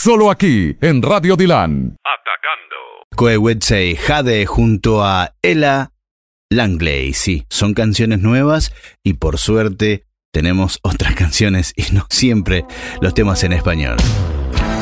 Solo aquí, en Radio Dilan. Atacando. Koewetse Jade junto a Ella Langley. Sí, son canciones nuevas y por suerte tenemos otras canciones y no siempre los temas en español.